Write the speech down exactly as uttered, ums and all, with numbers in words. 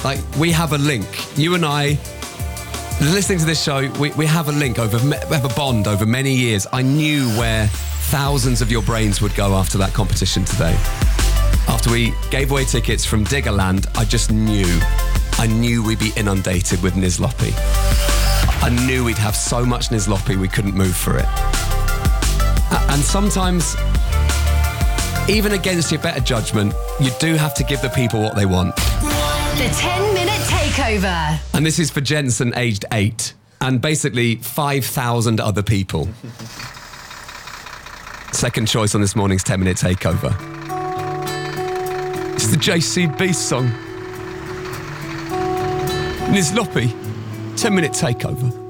Like, we have a link. You and I, listening to this show, we, we have a link over, we have a bond over many years. I knew where thousands of your brains would go after that competition today. After we gave away tickets from Diggerland, I just knew. I knew we'd be inundated with Nizlopi. I knew we'd have so much Nizlopi we couldn't move for it. And sometimes, even against your better judgment, you do have to give the people what they want. The ten minute Takeover. And this is for Jensen, aged eight, and basically five thousand other people. Second choice on this morning's ten minute Takeover. It's the J C Beast song. Nizlopi, ten minute Takeover.